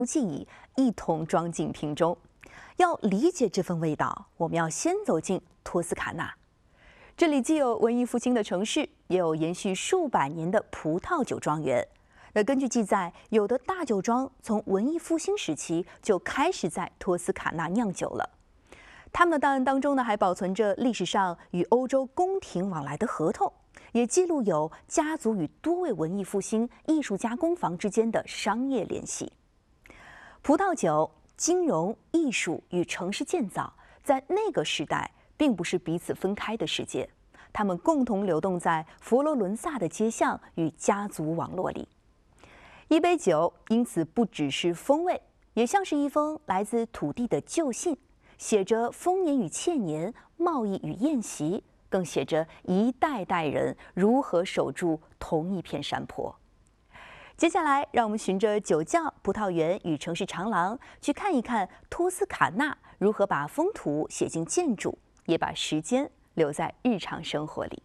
记忆一同装进瓶中。要理解这份味道，我们要先走进托斯卡纳。这里既有文艺复兴的城市，也有延续数百年的葡萄酒庄园。那根据记载，有的大酒庄从文艺复兴时期就开始在托斯卡纳酿酒了。他们的档案当中呢，还保存着历史上与欧洲宫廷往来的合同，也记录有家族与多位文艺复兴艺术加工坊之间的商业联系。葡萄酒、金融、艺术与城市建造，在那个时代并不是彼此分开的世界，它们共同流动在佛罗伦萨的街巷与家族网络里。一杯酒因此不只是风味，也像是一封来自土地的旧信，写着丰年与欠年、贸易与宴席，更写着一代代人如何守住同一片山坡。接下来，让我们循着酒窖、葡萄园与城市长廊，去看一看托斯卡纳如何把风土写进建筑，也把时间留在日常生活里。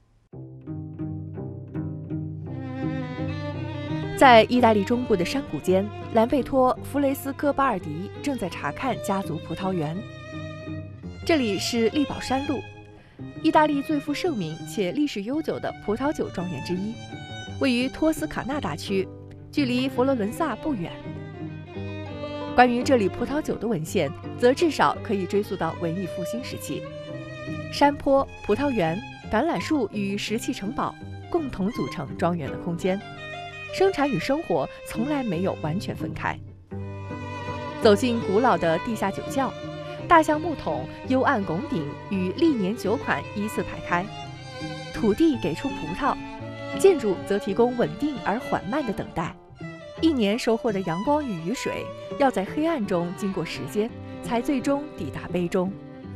在意大利中部的山谷间，兰贝托·弗雷斯科巴尔迪正在查看家族葡萄园。这里是力宝山路，意大利最负盛名且历史悠久的葡萄酒庄园之一，位于托斯卡纳大区，距离佛罗伦萨不远。关于这里葡萄酒的文献，则至少可以追溯到文艺复兴时期。山坡、葡萄园、橄榄树与石砌城堡共同组成庄园的空间。生产与生活从来没有完全分开。走进古老的地下酒窖，大橡木桶、幽暗拱顶与历年酒款依次排开。土地给出葡萄，建筑则提供稳定而缓慢的等待。一年收获的阳光与雨水，要在黑暗中经过时间，才最终抵达杯中。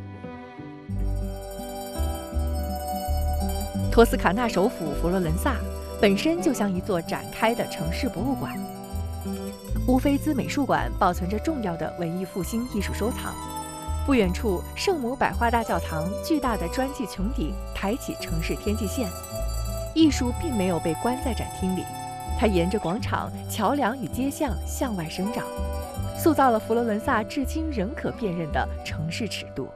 托斯卡纳首府佛罗伦萨本身就像一座展开的城市博物馆。乌菲兹美术馆保存着重要的文艺复兴艺术收藏。不远处，圣母百花大教堂巨大的砖砌穹顶抬起城市天际线。艺术并没有被关在展厅里，它沿着广场、桥梁与街巷向外生长，塑造了佛罗伦萨至今仍可辨认的城市尺度。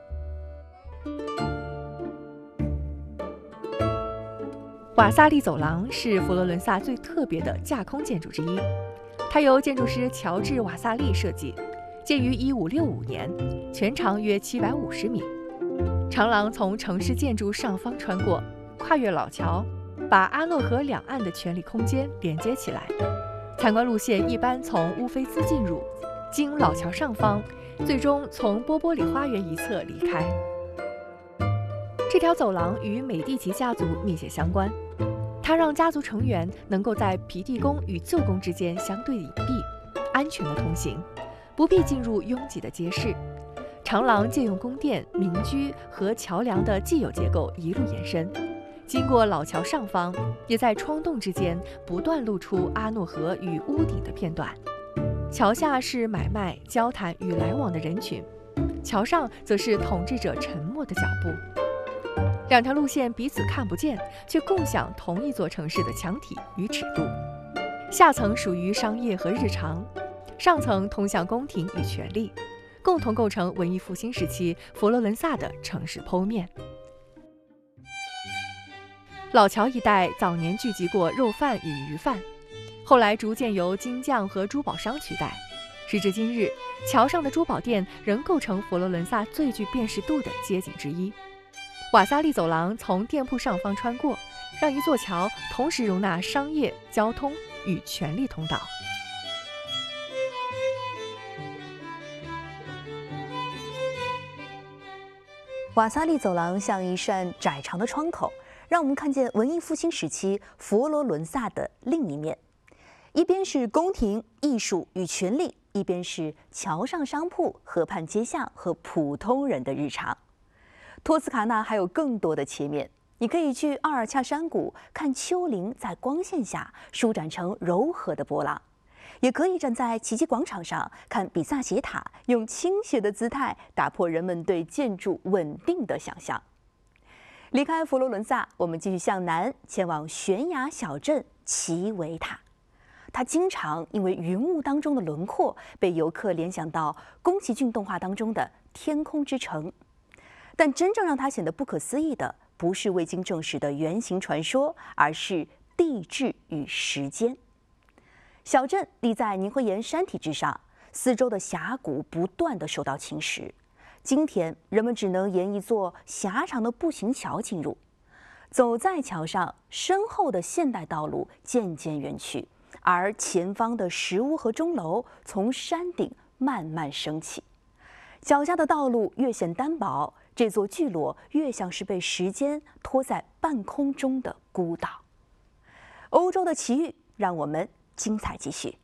瓦萨利走廊是佛罗伦萨最特别的架空建筑之一，它由建筑师乔治·瓦萨利设计，建于1565年，全长约750米。长廊从城市建筑上方穿过，跨越老桥，把阿诺河两岸的权力空间连接起来。参观路线一般从乌菲兹进入，经老桥上方，最终从波波里花园一侧离开。这条走廊与美第奇家族密切相关，它让家族成员能够在皮蒂宫与旧宫之间相对隐蔽、安全的通行，不必进入拥挤的街市。长廊借用宫殿、民居和桥梁的既有结构一路延伸，经过老桥上方，也在窗洞之间不断露出阿诺河与屋顶的片段。桥下是买卖、交谈与来往的人群，桥上则是统治者沉默的脚步。两条路线彼此看不见，却共享同一座城市的墙体与尺度。下层属于商业和日常，上层通向宫廷与权力，共同构成文艺复兴时期佛罗伦萨的城市剖面。老桥一带早年聚集过肉贩与鱼贩，后来逐渐由金匠和珠宝商取代。时至今日，桥上的珠宝店仍构成佛罗伦萨最具辨识度的街景之一。瓦萨利走廊从店铺上方穿过，让一座桥同时容纳商业、交通与权力通道。 瓦萨利走廊像一扇窄长的窗口，让我们看见文艺复兴时期佛罗伦萨的另一面。一边是宫廷、艺术与权力，一边是桥上商铺、河畔街巷和普通人的日常。托斯卡纳还有更多的切面，你可以去阿尔恰山谷看丘陵在光线下舒展成柔和的波浪，也可以站在奇迹广场上看比萨斜塔用倾斜的姿态打破人们对建筑稳定的想象。离开佛罗伦萨，我们继续向南，前往悬崖小镇奇维塔。 它经常因为云雾当中的轮廓被游客联想到宫崎骏动画当中的天空之城。但真正让它显得不可思议的，不是未经证实的原型传说，而是地质与时间。小镇立在凝灰岩山体之上，四周的峡谷不断地受到侵蚀。今天人们只能沿一座狭长的步行桥进入。走在桥上，身后的现代道路渐渐远去，而前方的石屋和钟楼从山顶慢慢升起。脚下的道路越显单薄，这座聚落越像是被时间拖在半空中的孤岛。欧洲的奇遇，让我们精彩继续。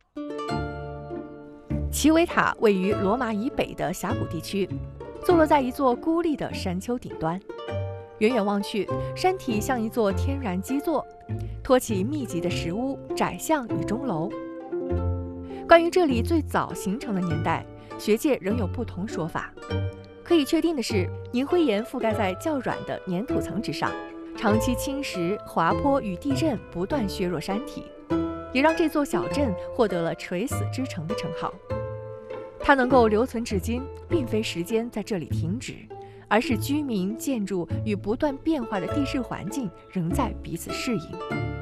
奇维塔位于罗马以北的峡谷地区，坐落在一座孤立的山丘顶端。远远望去，山体像一座天然基座，托起密集的石屋、窄巷与钟楼。关于这里最早形成的年代，学界仍有不同说法。可以确定的是，凝灰岩覆盖在较软的粘土层之上，长期侵蚀、滑坡与地震不断削弱山体，也让这座小镇获得了垂死之城的称号。它能够留存至今，并非时间在这里停止，而是居民、建筑与不断变化的地势环境仍在彼此适应。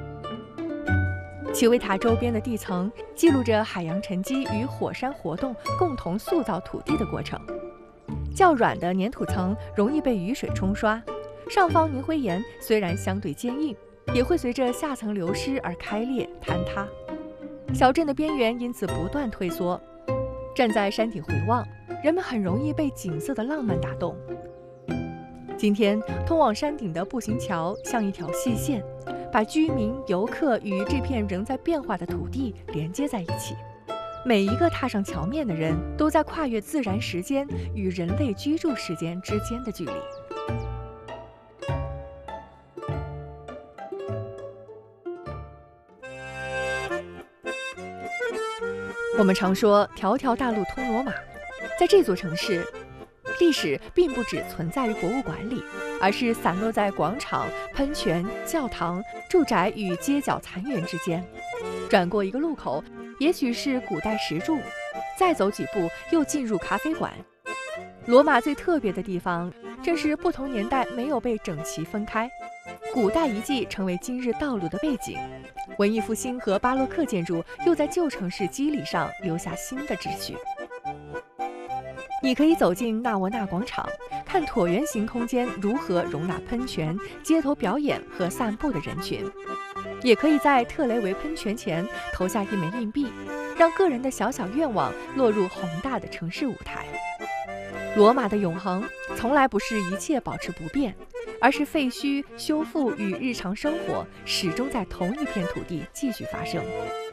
奇维塔周边的地层记录着海洋沉积与火山活动共同塑造土地的过程。较软的粘土层容易被雨水冲刷，上方凝灰岩虽然相对坚硬，也会随着下层流失而开裂坍塌。小镇的边缘因此不断退缩。站在山顶回望，人们很容易被景色的浪漫打动。今天通往山顶的步行桥像一条细线，把居民、游客与这片仍在变化的土地连接在一起。每一个踏上桥面的人都在跨越自然时间与人类居住时间之间的距离。我们常说条条大路通罗马，在这座城市，历史并不只存在于博物馆里，而是散落在广场、喷泉、教堂、住宅与街角残垣之间。转过一个路口，也许是古代石柱，再走几步又进入咖啡馆。罗马最特别的地方，正是不同年代没有被整齐分开，古代遗迹成为今日道路的背景，文艺复兴和巴洛克建筑又在旧城市肌理上留下新的秩序。你可以走进纳沃纳广场，看椭圆形空间如何容纳喷泉、街头表演和散步的人群。也可以在特雷维喷泉前投下一枚硬币，让个人的小小愿望落入宏大的城市舞台。罗马的永恒从来不是一切保持不变，而是废墟、修复与日常生活始终在同一片土地继续发生。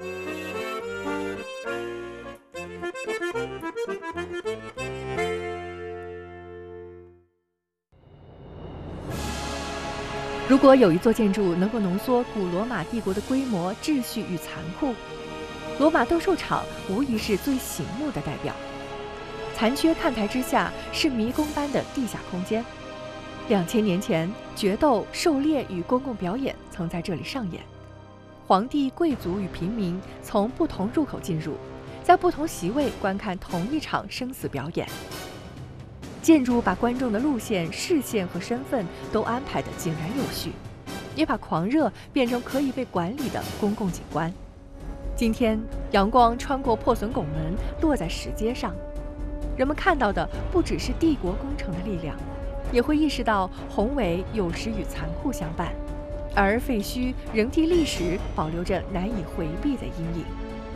如果有一座建筑能够浓缩古罗马帝国的规模、秩序与残酷，罗马斗兽场无疑是最醒目的代表。残缺看台之下是迷宫般的地下空间，2000年前，决斗、狩猎与公共表演曾在这里上演。皇帝、贵族与平民从不同入口进入，在不同席位观看同一场生死表演。建筑把观众的路线、视线和身份都安排得井然有序，也把狂热变成可以被管理的公共景观。今天，阳光穿过破损拱门，落在石阶上，人们看到的不只是帝国工程的力量，也会意识到宏伟有时与残酷相伴，而废墟仍替历史保留着难以回避的阴影。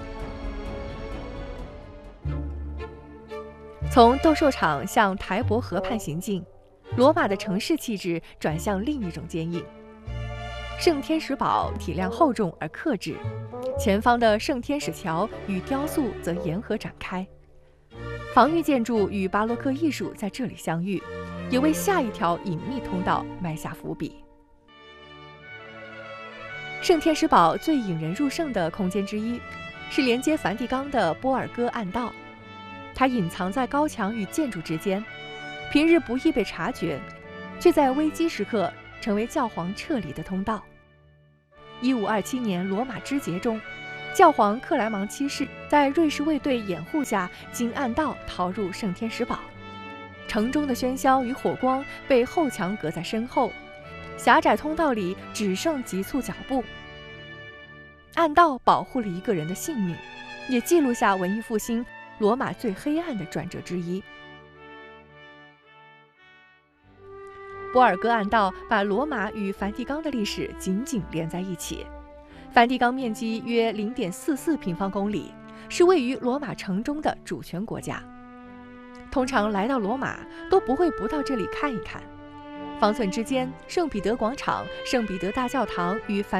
从斗兽场向台伯河畔行进，罗马的城市气质转向另一种坚硬。圣天使堡体量厚重而克制，前方的圣天使桥与雕塑则沿河展开。防御建筑与巴洛克艺术在这里相遇，也为下一条隐秘通道埋下伏笔。圣天使堡最引人入胜的空间之一，是连接梵蒂冈的波尔戈暗道。它隐藏在高墙与建筑之间，平日不易被察觉，却在危机时刻成为教皇撤离的通道。1527年罗马之劫中， 教皇克莱芒七世在瑞士卫队掩护下，经暗道逃入圣天使堡。城中的喧嚣与火光被后墙隔在身后，狭窄通道里只剩急促脚步。暗道保护了一个人的性命，也记录下文艺复兴罗马最黑暗的转折之一。波尔戈暗道把罗马与梵蒂冈的历史紧紧连在一起。梵蒂冈面积约0.44平方公里，是位于罗马城中的主权国家。通常来到罗马都不会不到这里看一看。方寸之间，圣彼得广场、圣彼得大教堂与梵